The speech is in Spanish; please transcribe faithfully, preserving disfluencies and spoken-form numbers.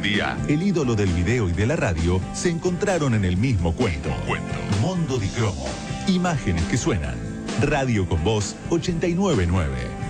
Un día, el ídolo del video y de la radio se encontraron en el mismo cuento. Cuento. Mondo di Cromo. Imágenes que suenan. Radio con Voz ochenta y nueve punto nueve.